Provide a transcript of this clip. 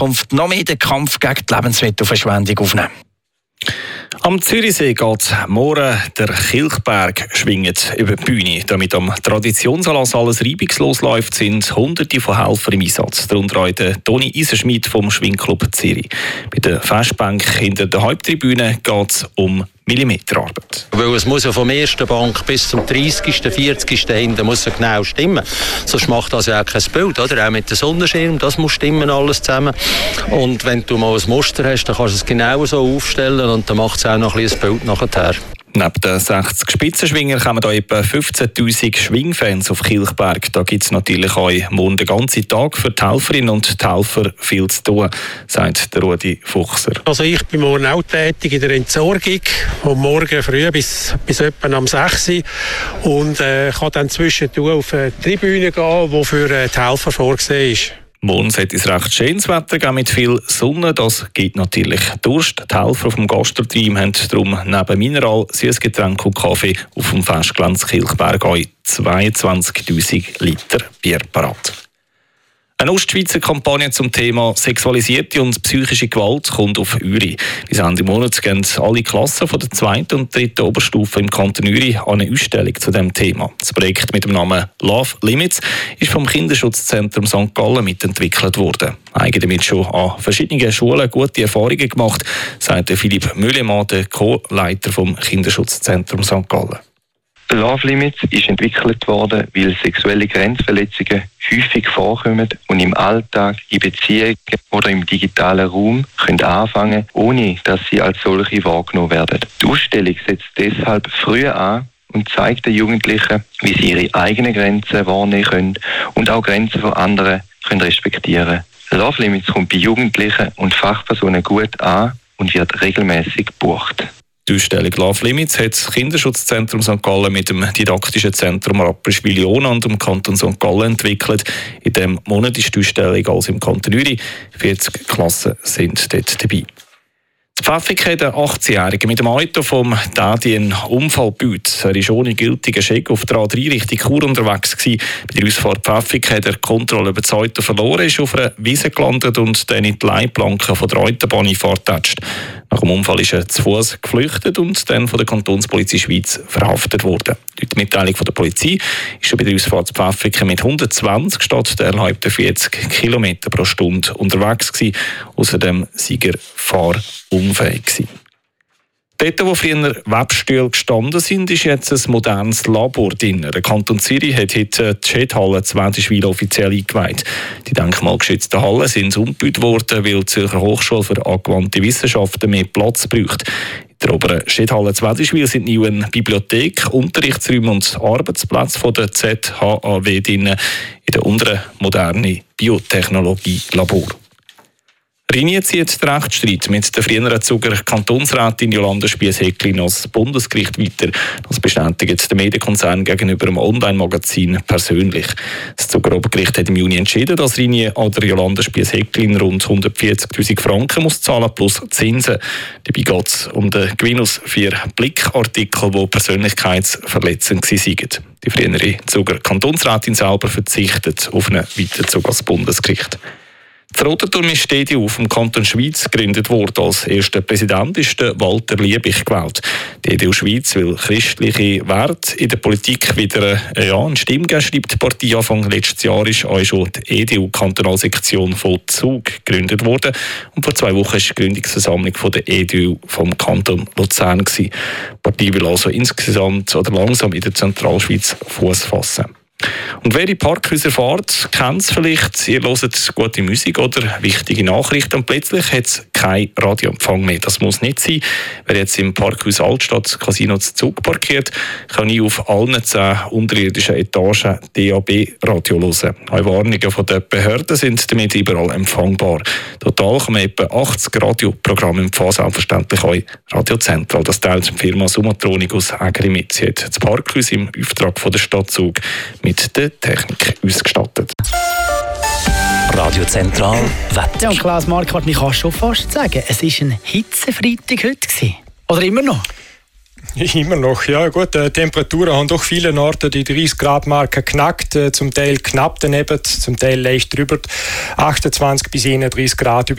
und noch mehr den Kampf gegen die Lebensmittelverschwendung aufnehmen. Am Zürichsee geht morgen der Kilchberg schwingend über die Bühne. Damit am Traditionsanlass alles reibungslos läuft, sind Hunderte von Helfern im Einsatz. Darunter auch der Toni Isenschmidt vom Schwingclub Zürich. Bei der Festbank hinter der Haupttribüne geht es um Millimeterarbeit. Weil es muss ja vom ersten Bank bis zum 30., 40. hinten muss ja genau stimmen. Sonst macht das ja auch kein Bild, oder? Auch mit dem Sonnenschirm, das muss stimmen, alles zusammen. Und wenn du mal ein Muster hast, dann kannst du es genau so aufstellen und dann macht es auch noch ein bisschen Bild nachher. Neben den 60 Spitzenschwinger kommen da etwa 15'000 Schwingfans auf Kilchberg. Da gibt es natürlich auch morgen den ganzen Tag für die Helferinnen und die Helfer viel zu tun, sagt der Rudi Fuchser. Also ich bin morgen auch tätig in der Entsorgung, vom Morgen früh bis etwa am 6 Uhr und kann dann zwischendurch auf eine Tribüne gehen, die für die Helfer vorgesehen ist. Morgen sollte es recht schönes Wetter geben mit viel Sonne. Das gibt natürlich Durst. Die Helfer auf dem Gastroteam haben darum neben Mineral, Süßgetränk und Kaffee auf dem Festgelände Kilchberg 22'000 Liter Bier parat. Eine Ostschweizer Kampagne zum Thema sexualisierte und psychische Gewalt kommt auf Uri. Bis Ende Monat gehen alle Klassen von der 2. und 3. Oberstufe im Kanton Uri an eine Ausstellung zu diesem Thema. Das Projekt mit dem Namen Love Limits ist vom Kinderschutzzentrum St. Gallen mitentwickelt worden. Eigentlich damit schon an verschiedenen Schulen gute Erfahrungen gemacht, sagt Philipp Müllemann, der Co-Leiter vom Kinderschutzzentrum St. Gallen. Love Limits ist entwickelt worden, weil sexuelle Grenzverletzungen häufig vorkommen und im Alltag, in Beziehungen oder im digitalen Raum können anfangen, ohne dass sie als solche wahrgenommen werden. Die Ausstellung setzt deshalb früher an und zeigt den Jugendlichen, wie sie ihre eigenen Grenzen wahrnehmen können und auch Grenzen von anderen können respektieren. Love Limits kommt bei Jugendlichen und Fachpersonen gut an und wird regelmäßig gebucht. Die Ausstellung Love Limits hat das Kinderschutzzentrum St. Gallen mit dem didaktischen Zentrum Rapperswil-Jona und dem Kanton St. Gallen entwickelt. In diesem Monat ist die Ausstellung also im Kanton Uri. 40 Klassen sind dort dabei. Die Pfäffik hat einen 18-Jährigen mit dem Auto vom Daddy einen Unfall gebaut. Er war ohne gültigen Scheck auf der A3 Richtung Chur unterwegs gewesen. Bei der Ausfahrt Pfäffik hat er die Kontrolle über das Auto verloren, ist auf einer Wiese gelandet und dann in die Leitplanke von der Autobahneinfahrt getatscht. Nach dem Unfall ist er zu Fuß geflüchtet und dann von der Kantonspolizei Schweiz verhaftet worden. Durch die Mitteilung von der Polizei ist er bei der Ausfahrt zu Pfäffiken mit 120 statt der erlaubten 40 km pro Stunde unterwegs gewesen. Außerdem sei er fahrunfähig gewesen. Dort, wo früher Webstühle gestanden sind, ist jetzt ein modernes Labor drin. Der Kanton Zürich hat heute die Schädhalle Zwedischwil offiziell eingeweiht. Die denkmalgeschützten Hallen sind umgebaut worden, weil die Zürcher Hochschule für angewandte Wissenschaften mehr Platz braucht. In der oberen Schädhalle Zwedischwil sind neu eine Bibliothek, Unterrichtsräume und Arbeitsplätze von der ZHAW drin. In der unteren moderne Biotechnologie-Labor. Ringier zieht den Rechtsstreit mit der früheren Zuger Kantonsrätin Jolanda Spiess-Häcklin als Bundesgericht weiter. Das bestätigt der Medienkonzern gegenüber dem Online-Magazin persönlich. Das Zuger Obergericht hat im Juni entschieden, dass Ringier an der Jolanda Spiess-Häcklin rund 140'000 Franken muss zahlen plus Zinsen. Dabei geht es um den Gewinn aus 4 Blickartikeln, die persönlichkeitsverletzend waren. Die frühere Zuger Kantonsrätin selber verzichtet auf einen Weiterzug als Bundesgericht. Das Roterturm ist die EDU vom Kanton Schweiz gegründet worden. Als erster Präsident ist der Walter Liebig gewählt. Die EDU Schweiz will christliche Werte in der Politik wieder eine Stimme geben, schreibt die Partei. Anfang letztes Jahr ist auch schon die EDU-Kantonalsektion von Zug gegründet worden. Und vor 2 Wochen war die Gründungsversammlung von der EDU vom Kanton Luzern. Die Partei will also insgesamt oder langsam in der Zentralschweiz Fuß fassen. Und wer in Parkhäuser fährt, kennt es vielleicht, ihr hört gute Musik oder wichtige Nachrichten und plötzlich hat es keinen Radioempfang mehr. Das muss nicht sein. Wer jetzt im Parkhaus Altstadt Casino zu Zug parkiert, kann ich auf allen 10 unterirdischen Etagen DAB-Radio hören. Auch Warnungen von den Behörden sind damit überall empfangbar. Total kann man etwa 80 Radioprogramme empfangen, selbstverständlich auch Radio Zentral. Das teilt die Firma Sumatronic aus Ägeri mit. Sie hat das Parkhaus im Auftrag von der Stadt Zug mit der Technik ausgestattet. Radio Zentral Wetter. Ja, und Klaus Marquardt, ich kann schon fast sagen, es war ein Hitzefreitag heute. Oder immer noch? Immer noch, ja gut. Temperaturen haben doch viele Orte die 30-Grad-Marke knackt, zum Teil knapp daneben, zum Teil leicht drüber. 28 bis 31 Grad über